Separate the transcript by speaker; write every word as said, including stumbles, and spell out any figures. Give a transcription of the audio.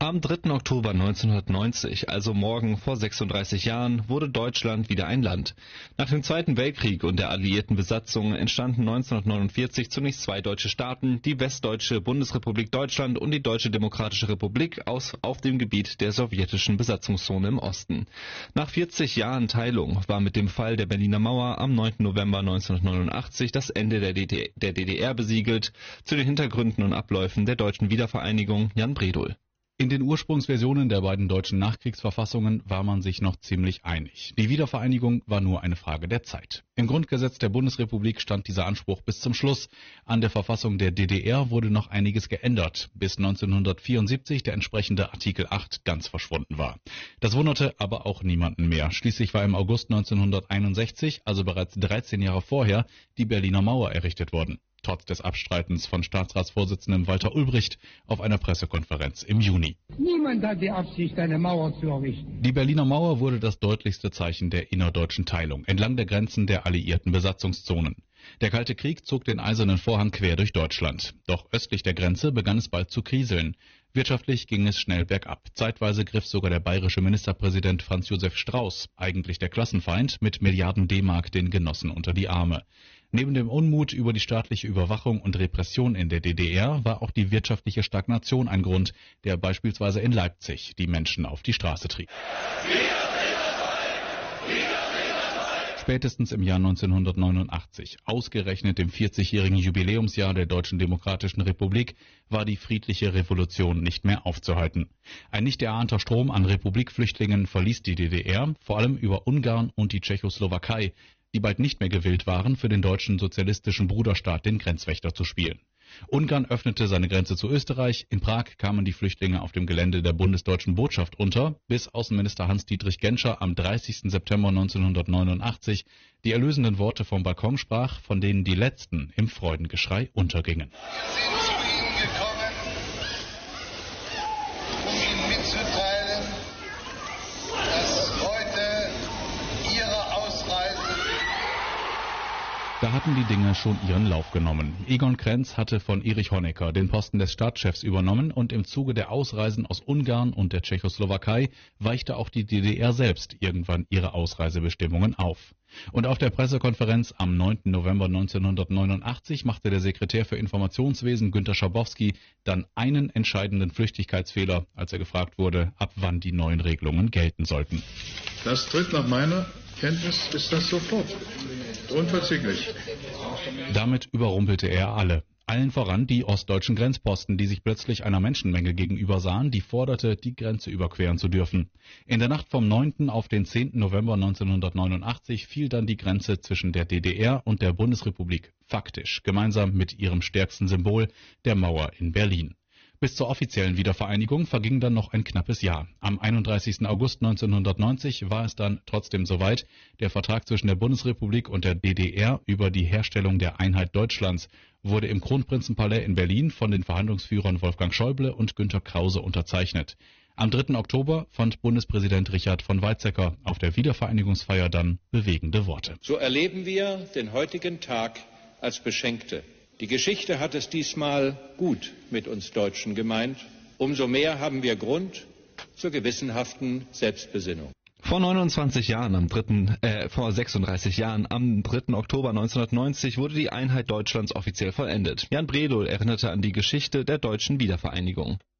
Speaker 1: Am dritten Oktober neunzehnhundertneunzig, also morgen vor sechsunddreißig Jahren, wurde Deutschland wieder ein Land. Nach dem Zweiten Weltkrieg und der alliierten Besatzung entstanden neunzehnhundertneunundvierzig zunächst zwei deutsche Staaten, die Westdeutsche Bundesrepublik Deutschland und die Deutsche Demokratische Republik aus auf dem Gebiet der sowjetischen Besatzungszone im Osten. Nach vierzig Jahren Teilung war mit dem Fall der Berliner Mauer am neunten November neunzehnhundertneunundachtzig das Ende der D D R besiegelt. Zu den Hintergründen und Abläufen der deutschen Wiedervereinigung Jan Bredow.
Speaker 2: In den Ursprungsversionen der beiden deutschen Nachkriegsverfassungen war man sich noch ziemlich einig. Die Wiedervereinigung war nur eine Frage der Zeit. Im Grundgesetz der Bundesrepublik stand dieser Anspruch bis zum Schluss. An der Verfassung der D D R wurde noch einiges geändert, bis neunzehnhundertvierundsiebzig der entsprechende Artikel acht ganz verschwunden war. Das wunderte aber auch niemanden mehr. Schließlich war im August neunzehnhunderteinundsechzig, also bereits dreizehn Jahre vorher, die Berliner Mauer errichtet worden. Trotz des Abstreitens von Staatsratsvorsitzendem Walter Ulbricht auf einer Pressekonferenz im Juni.
Speaker 3: Niemand hat die Absicht, eine Mauer zu errichten.
Speaker 2: Die Berliner Mauer wurde das deutlichste Zeichen der innerdeutschen Teilung entlang der Grenzen der alliierten Besatzungszonen. Der Kalte Krieg zog den eisernen Vorhang quer durch Deutschland. Doch östlich der Grenze begann es bald zu kriseln. Wirtschaftlich ging es schnell bergab. Zeitweise griff sogar der bayerische Ministerpräsident Franz Josef Strauß, eigentlich der Klassenfeind, mit Milliarden D-Mark den Genossen unter die Arme. Neben dem Unmut über die staatliche Überwachung und Repression in der D D R war auch die wirtschaftliche Stagnation ein Grund, der beispielsweise in Leipzig die Menschen auf die Straße trieb. Spätestens im Jahr neunzehnhundertneunundachtzig, ausgerechnet im vierzigjährigen Jubiläumsjahr der Deutschen Demokratischen Republik, war die friedliche Revolution nicht mehr aufzuhalten. Ein nicht erahnter Strom an Republikflüchtlingen verließ die D D R, vor allem über Ungarn und die Tschechoslowakei, die bald nicht mehr gewillt waren, für den deutschen sozialistischen Bruderstaat den Grenzwächter zu spielen. Ungarn öffnete seine Grenze zu Österreich, in Prag kamen die Flüchtlinge auf dem Gelände der bundesdeutschen Botschaft unter, bis Außenminister Hans-Dietrich Genscher am dreißigsten September neunzehnhundertneunundachtzig die erlösenden Worte vom Balkon sprach, von denen die letzten im Freudengeschrei untergingen.
Speaker 4: Wir sind zu Ihnen gekommen, um Ihnen mitzuteilen, dass heute Ihre Ausreise...
Speaker 2: Da hatten die Dinge schon ihren Lauf genommen. Egon Krenz hatte von Erich Honecker den Posten des Staatschefs übernommen und im Zuge der Ausreisen aus Ungarn und der Tschechoslowakei weichte auch die D D R selbst irgendwann ihre Ausreisebestimmungen auf. Und auf der Pressekonferenz am neunten November neunzehnhundertneunundachtzig machte der Sekretär für Informationswesen Günter Schabowski dann einen entscheidenden Flüchtigkeitsfehler, als er gefragt wurde, ab wann die neuen Regelungen gelten sollten.
Speaker 5: Das tritt nach meiner Kenntnis ist das sofort. Unverzüglich.
Speaker 2: Damit überrumpelte er alle. Allen voran die ostdeutschen Grenzposten, die sich plötzlich einer Menschenmenge gegenüber sahen, die forderte, die Grenze überqueren zu dürfen. In der Nacht vom neunten auf den zehnten November neunzehnhundertneunundachtzig fiel dann die Grenze zwischen der D D R und der Bundesrepublik, faktisch, gemeinsam mit ihrem stärksten Symbol, der Mauer in Berlin. Bis zur offiziellen Wiedervereinigung verging dann noch ein knappes Jahr. Am einunddreißigsten August neunzehnhundertneunzig war es dann trotzdem soweit. Der Vertrag zwischen der Bundesrepublik und der D D R über die Herstellung der Einheit Deutschlands wurde im Kronprinzenpalais in Berlin von den Verhandlungsführern Wolfgang Schäuble und Günter Krause unterzeichnet. Am dritten Oktober fand Bundespräsident Richard von Weizsäcker auf der Wiedervereinigungsfeier dann bewegende Worte.
Speaker 6: So erleben wir den heutigen Tag als Beschenkte. Die Geschichte hat es diesmal gut mit uns Deutschen gemeint. Umso mehr haben wir Grund zur gewissenhaften Selbstbesinnung.
Speaker 1: Vor neunundzwanzig Jahren, am dritten, äh, vor sechsunddreißig Jahren, am dritten Oktober neunzehnhundertneunzig wurde die Einheit Deutschlands offiziell vollendet. Jan Bredow erinnerte an die Geschichte der deutschen Wiedervereinigung.